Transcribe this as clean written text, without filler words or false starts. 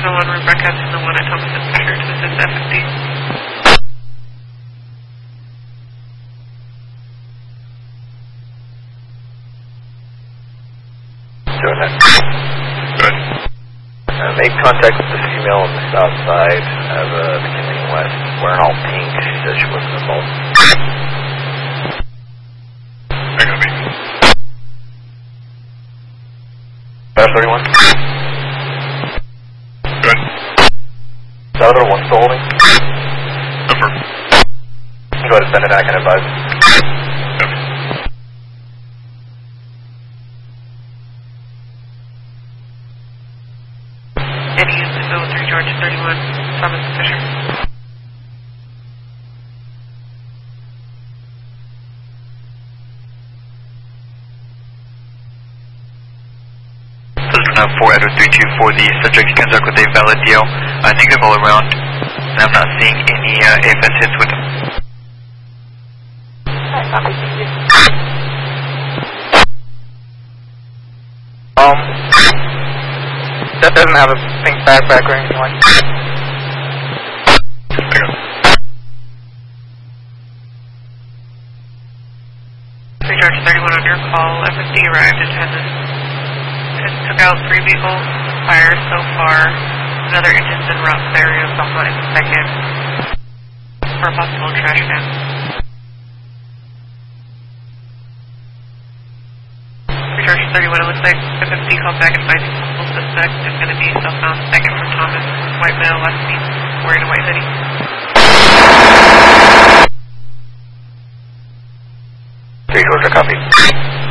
701 Rebecca to the one at Thomas and Fisher to assist FFD. Doing that. Good. Make contact with the female on the south side of McKinley West, wearing all pink. She said she wasn't involved. They're going to be. 531. Good. Southern one still holding? Number. Go ahead and send it, I can advise. Yep. Eddie used to go 3 George 31, Thomas and Fisher. Cessna 4 out of 32 for the subject to conduct with a valid DL. Negative all around, and I'm not seeing any AFS hits with them. That doesn't have a pink backpack or anything like that. George 31 on your call. FSD arrived at 10 and took out 3 vehicles. Fire so far. Another engine's en route to the area behind the second for a possible trash can. George 31, it looks like FFD called back advising possible suspect is going to be southbound second from Thomas, white male, last seen, wearing a white hoodie.